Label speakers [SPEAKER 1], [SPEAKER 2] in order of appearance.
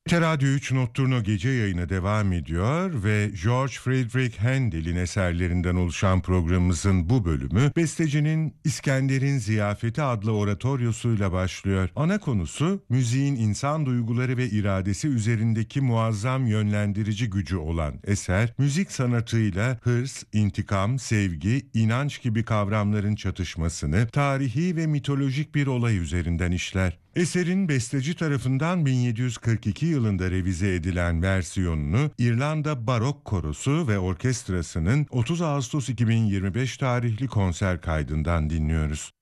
[SPEAKER 1] Radyo 3 Notturno gece yayını devam ediyor ve George Friedrich Handel'in eserlerinden oluşan programımızın bu bölümü bestecinin İskender'in Ziyafeti adlı oratoryosuyla başlıyor. Ana konusu müziğin insan duyguları ve iradesi üzerindeki muazzam yönlendirici gücü olan eser, müzik sanatıyla hırs, intikam, sevgi, inanç gibi kavramların çatışmasını tarihi ve mitolojik bir olay üzerinden işler. Eserin besteci tarafından 1742 yılında revize edilen versiyonunu İrlanda Barok Korosu ve Orkestrası'nın 30 Ağustos 2025 tarihli konser kaydından dinliyoruz.